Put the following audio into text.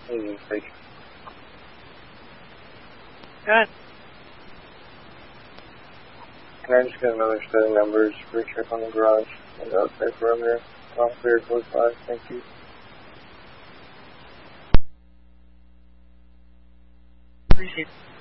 Thank you. Good. Can I just get another set of numbers for a check on the garage and the outside perimeter? All clear, code 5. Thank you. Received.